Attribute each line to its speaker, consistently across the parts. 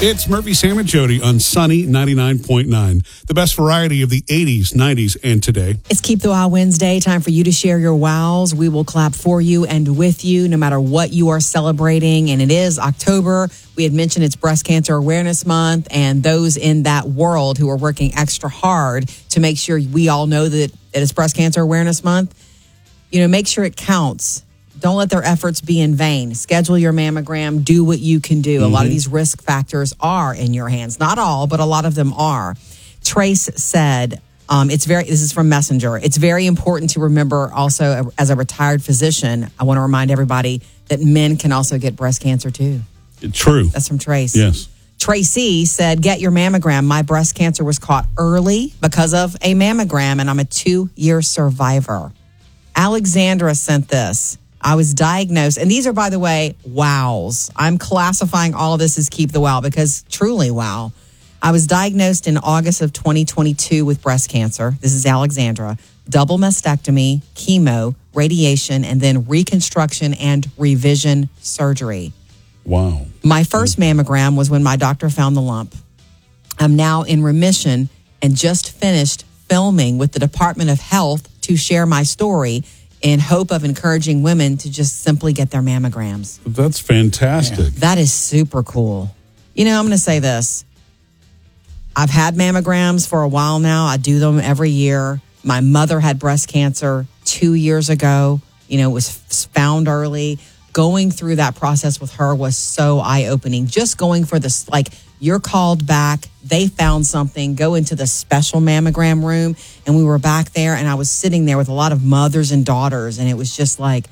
Speaker 1: It's Murphy, Sam, and Jody on Sunny 99.9. The best variety of the 80s, 90s, and today.
Speaker 2: It's Keep the Wow Wednesday. Time for you to share your wows. We will clap for you and with you no matter what you are celebrating. And it is October. We had mentioned it's Breast Cancer Awareness Month, and those in that world who are working extra hard to make sure we all know that it's Breast Cancer Awareness Month. You know, make sure it counts. Don't let their efforts be in vain. Schedule your mammogram. Do what you can do. A lot of these risk factors are in your hands. Not all, but a lot of them are. Trace said, this is from Messenger. It's very important to remember also as a retired physician, I want to remind everybody that men can also get breast cancer too.
Speaker 1: True.
Speaker 2: That's from Trace.
Speaker 1: Yes.
Speaker 2: Tracy said, get your mammogram. My breast cancer was caught early because of a mammogram, and I'm a 2-year survivor. Alexandra sent this. I was diagnosed, and these are, by the way, wows. I'm classifying all of this as Keep the Wow because truly wow. I was diagnosed in August of 2022 with breast cancer. This is Alexandra. Double mastectomy, chemo, radiation, and then reconstruction and revision surgery.
Speaker 1: Wow.
Speaker 2: My first mammogram was when my doctor found the lump. I'm now in remission and just finished filming with the Department of Health to share my story in hope of encouraging women to just simply get their mammograms.
Speaker 1: That's fantastic.
Speaker 2: Yeah. That is super cool. You know, I'm going to say this. I've had mammograms for a while now. I do them every year. My mother had breast cancer 2 years ago. You know, it was found early. Going through that process with her was so eye-opening. Just going for this, like, you're called back, they found something, go into the special mammogram room, and we were back there, and I was sitting there with a lot of mothers and daughters, and it was just like,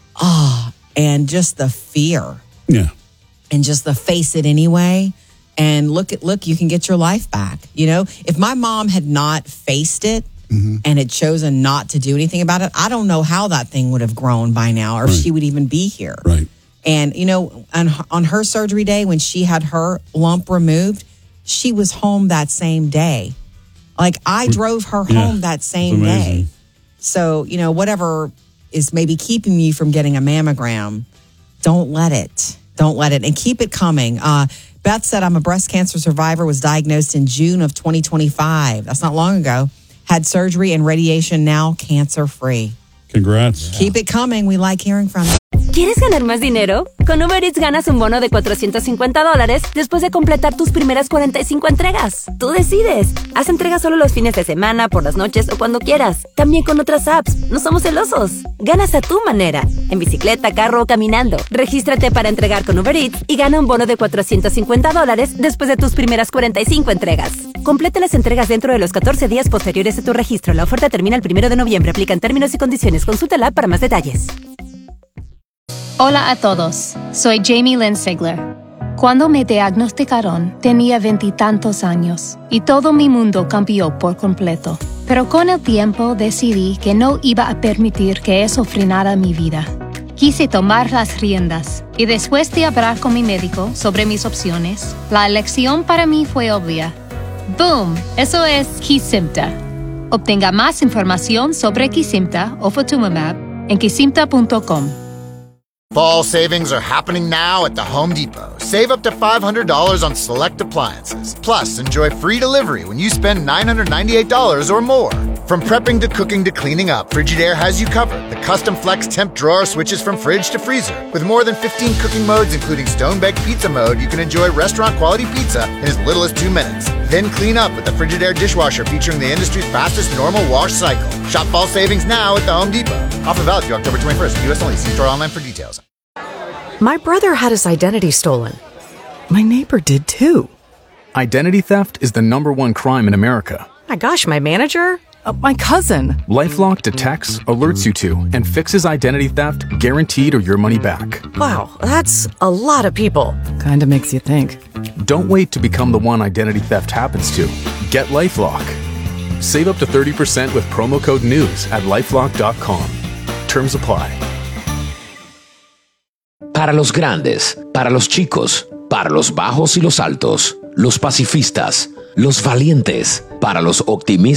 Speaker 2: and just the fear.
Speaker 1: Yeah.
Speaker 2: And just the face it anyway, and look, you can get your life back. You know, if my mom had not faced it and had chosen not to do anything about it, I don't know how that thing would have grown by now, or if she would even be here.
Speaker 1: Right.
Speaker 2: And, you know, on her surgery day, when she had her lump removed, she was home that same day. Like, I drove her home that same day. So, you know, whatever is maybe keeping you from getting a mammogram, don't let it. Don't let it. And keep it coming. Beth said, I'm a breast cancer survivor, was diagnosed in June of 2025. That's not long ago. Had surgery and radiation, now cancer-free.
Speaker 1: Congrats.
Speaker 2: Keep it coming. We like hearing from you.
Speaker 3: ¿Quieres ganar más dinero? Con Uber Eats ganas un bono de $450 después de completar tus primeras 45 entregas. Tú decides. Haz entregas solo los fines de semana, por las noches o cuando quieras. También con otras apps. No somos celosos. Ganas a tu manera. En bicicleta, carro o caminando. Regístrate para entregar con Uber Eats y gana un bono de $450 después de tus primeras 45 entregas. Completa las entregas dentro de los 14 días posteriores a tu registro. La oferta termina el 1 de noviembre. Aplican términos y condiciones. Consulta la app para más detalles.
Speaker 4: Hola a todos, soy Jamie Lynn Sigler. Cuando me diagnosticaron, tenía 20 y tantos años y todo mi mundo cambió por completo. Pero con el tiempo decidí que no iba a permitir que eso frenara mi vida. Quise tomar las riendas y después de hablar con mi médico sobre mis opciones, la elección para mí fue obvia. ¡Boom! Eso es Kesimpta. Obtenga más información sobre Kesimpta o Ofatumumab en kesimpta.com.
Speaker 5: Fall savings are happening now at the Home Depot. Save up to $500 on select appliances. Plus, enjoy free delivery when you spend $998 or more. From prepping to cooking to cleaning up, Frigidaire has you covered. The custom flex temp drawer switches from fridge to freezer. With more than 15 cooking modes, including stone-baked pizza mode, you can enjoy restaurant-quality pizza in as little as 2 minutes. Then clean up with the Frigidaire dishwasher featuring the industry's fastest normal wash cycle. Shop fall savings now at the Home Depot. Offer valid through October 21st. U.S. only. See store online for details.
Speaker 6: My brother had his identity stolen. My neighbor did too.
Speaker 7: Identity theft is the #1 crime in America.
Speaker 6: My gosh, my manager? My cousin.
Speaker 7: LifeLock detects, alerts you to, and fixes identity theft guaranteed or your money back.
Speaker 6: Wow, that's a lot of people. Kinda makes you think.
Speaker 7: Don't wait to become the one identity theft happens to. Get LifeLock. Save up to 30% with promo code NEWS at LifeLock.com. Terms apply.
Speaker 8: Para los grandes, para los chicos, para los bajos y los altos, los pacifistas, los valientes, para los optimistas.